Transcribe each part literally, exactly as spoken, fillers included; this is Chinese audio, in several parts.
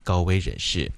高危人士。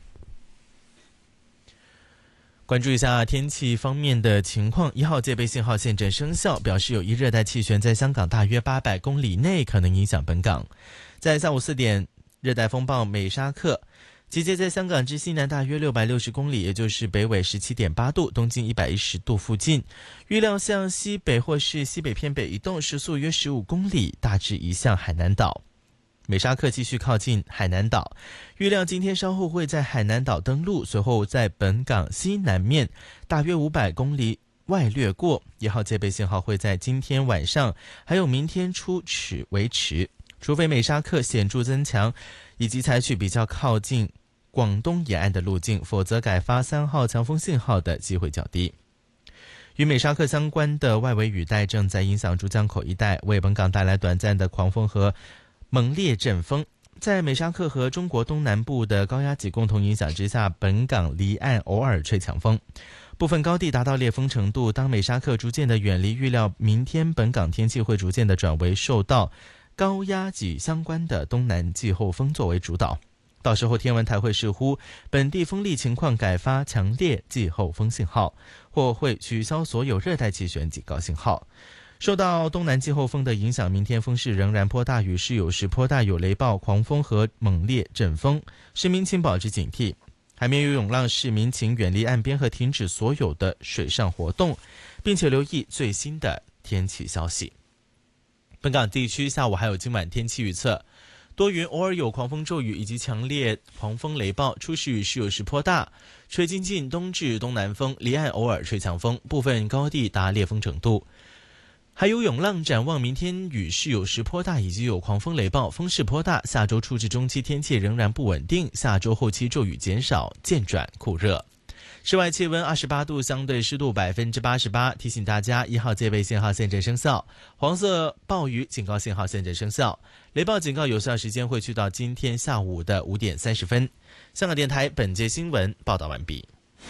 关注一下天气方面的情况，一号戒备信号现正生效，表示有一热带气旋在香港大约八百公里内可能影响本港。在下午四点，热带风暴美沙克集结在香港之西南大约六百六十公里，也就是北纬 十七点八度，东经一百一十度附近，预料向西北或是西北偏北移动，时速约十五公里，大致移向海南岛。美沙克继续靠近海南岛，预料今天稍后会在海南岛登陆，随后在本港西南面大约五百公里外掠过。一号戒备信号会在今天晚上还有明天初始维持，除非美沙克显著增强以及采取比较靠近广东沿岸的路径，否则改发三号强风信号的机会较低。与美沙克相关的外围雨带正在影响珠江口一带，为本港带来短暂的狂风和猛烈阵风。在美沙克和中国东南部的高压脊共同影响之下，本港离岸偶尔吹强风，部分高地达到烈风程度。当美沙克逐渐的远离，预料明天本港天气会逐渐的转为受到高压脊相关的东南季候风作为主导，到时候天文台会视乎本地风力情况改发强烈季候风信号，或会取消所有热带气旋警告信号。受到东南季候风的影响，明天风势仍然颇大，雨势有时颇大，有雷暴、狂风和猛烈阵风，市民请保持警惕。海面有涌浪，市民请远离岸边和停止所有的水上活动，并且留意最新的天气消息。本港地区下午还有今晚天气预测，多云，偶尔有狂风骤雨以及强烈狂风雷暴，初时雨势有时颇大，吹经进东至东南风，离岸偶尔吹强风，部分高地达烈风程度。还有涌浪，展望明天雨势有时颇大，以及有狂风雷暴，风势颇大。下周初至中期天气仍然不稳定，下周后期骤雨减少，渐转酷热。室外气温二十八度，相对湿度百分之八十八。提醒大家，一号戒备信号现正生效，黄色暴雨警告信号现正生效，雷暴警告有效时间会去到今天下午的五点三十分。香港电台本节新闻报道完毕。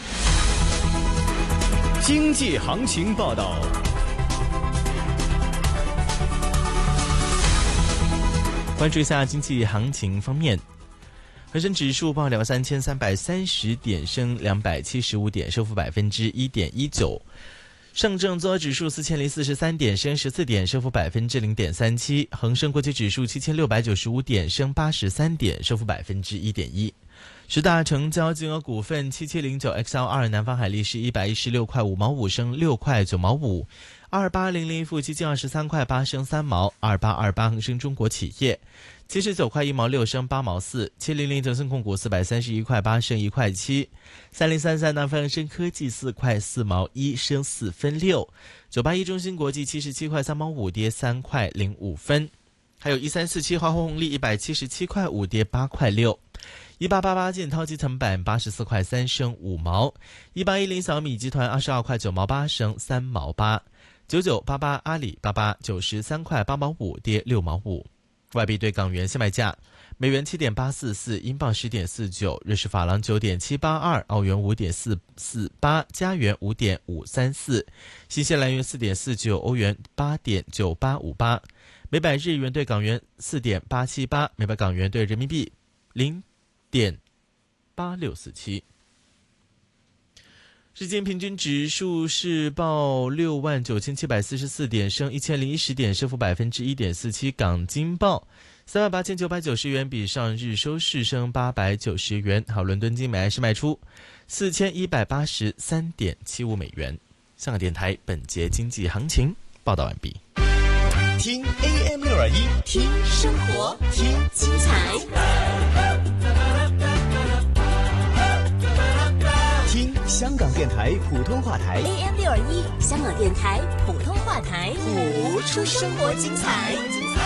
经济行情报道。 关注一下经济行情方面，恒生指数报两三千三百三十点，升两百七十五点，升幅百分之一点一九。上证综合指数四千零四十三点，升十四点，升幅百分之零点三七。恒生国际指数七千六百九十五点，升八十三点，升幅百分之一点一。十大成交金额股份：七七零九 X L 二，南方海力士一百一十六块五毛五，升六块九毛五。二八零零富基金二十三块八，升三毛。二八二八恒生中国企业七十九块一毛六，升八毛四。七零零腾讯控股四百三十一块八，升一块七。三零三三南方恒生科技四块四毛一，升四分六。九八一中芯国际七十七块三毛五，跌三块零五分。还有一三四七华虹红利一百七十七块五，跌八块六。一八八八建滔基层板八十四块三，升五毛。一八一零小米集团二十二块九毛八，升三毛八。九九八八阿里巴巴九十三块八毛五，跌六毛五。外币对港元现卖价：美元七点八四四，英镑十点四九，瑞士法郎九点七八二，澳元五点四四八，加元五点五三四，新西兰元四点四九，欧元八点九八五八，每百日元对港元四点八七八，每百港元对人民币零点八六四七。日经平均指数是报六万九千七百四十四点，升一千零一十点，升幅百分之一点四七。港金报三万八千九百九十元，比上日收市升八百九十元。好，伦敦金买是卖出四千一百八十三点七五美元。香港电台本节经济行情报道完毕。 听 A M 六二一， 听生活，听精彩。 听香港电台普通话台 A M 六二一，香港电台普通话台， 谱出生活精彩。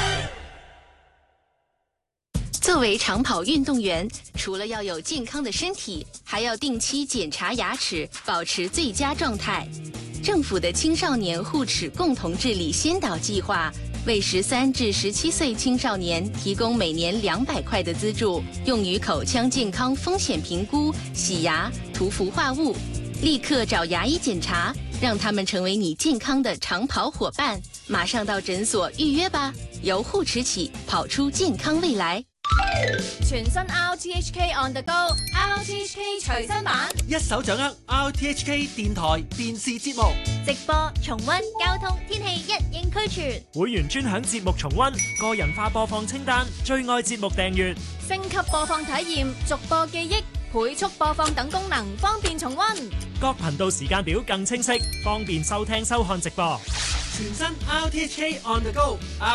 作为长跑运动员，除了要有健康的身体，还要定期检查牙齿，保持最佳状态。政府的青少年护齿共同治理先导计划为十三至十七岁青少年提供每年两百块的资助，用于口腔健康风险评估、洗牙、涂氟化物。立刻找牙医检查，让他们成为你健康的长跑伙伴。马上到诊所预约吧，由护齿起，跑出健康未来。 全新 R T H K On The Go，R T H K 隨身版， 一手掌握 R T H K 電台電視節目直播、重溫、交通、天氣一應俱全。 會員專享節目重溫、個人化播放清單、最愛節目訂閱、 升級播放體驗、逐播記憶、倍速播放等功能，方便重溫。 各頻道時間表更清晰，方便收聽收看直播。 全新 R T H K On The Go。